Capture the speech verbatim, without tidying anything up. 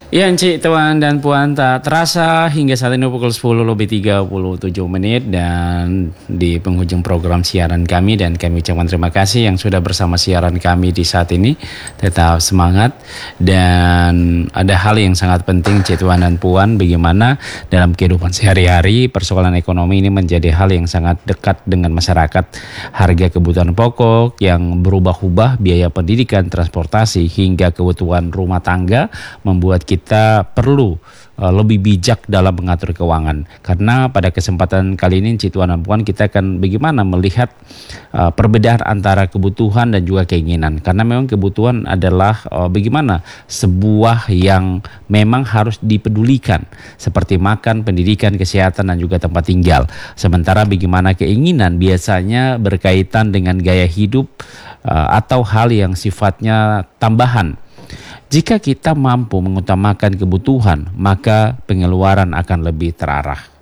Ya, Encik, Tuan dan Puan, tak terasa hingga saat ini pukul sepuluh lebih tiga puluh tujuh menit dan di penghujung program siaran kami, dan kami ucapkan terima kasih yang sudah bersama siaran kami di saat ini. Tetap semangat, dan ada hal yang sangat penting, Encik, Tuan dan Puan, bagaimana dalam kehidupan sehari-hari persoalan ekonomi ini menjadi hal yang sangat dekat dengan masyarakat. Harga kebutuhan pokok yang berubah-ubah, biaya pendidikan, transportasi hingga kebutuhan rumah tangga membuat kita kita perlu uh, lebih bijak dalam mengatur keuangan. Karena pada kesempatan kali ini, Cik Tuan dan Puan, kita akan bagaimana melihat uh, perbedaan antara kebutuhan dan juga keinginan. Karena memang kebutuhan adalah uh, bagaimana sebuah yang memang harus dipedulikan, seperti makan, pendidikan, kesehatan, dan juga tempat tinggal. Sementara bagaimana keinginan biasanya berkaitan dengan gaya hidup uh, atau hal yang sifatnya tambahan. Jika kita mampu mengutamakan kebutuhan, maka pengeluaran akan lebih terarah.